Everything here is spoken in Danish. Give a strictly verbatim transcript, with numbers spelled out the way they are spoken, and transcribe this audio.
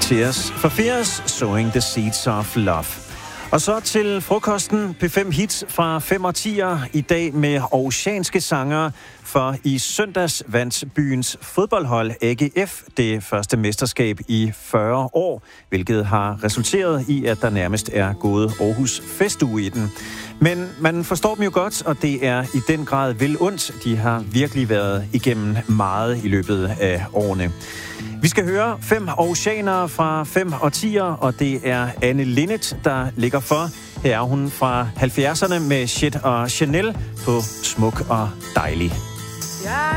Tears for Fears, Sowing the Seeds of Love. Og så til frokosten P fem hits fra fem årtier i dag med aarhusianske sangere, for i søndags vandt byens fodboldhold A G F det første mesterskab i fyrre år, hvilket har resulteret i, at der nærmest er gået Aarhus festuge i den. Men man forstår dem jo godt, og det er i den grad vel ondt. De har virkelig været igennem meget i løbet af årene. Vi skal høre fem aarhusianere fra fem årtier, og det er Anne Linnet, der ligger for. Her er hun fra halvfjerdserne med Shit og Chanel på Smuk og Dejlig. Jeg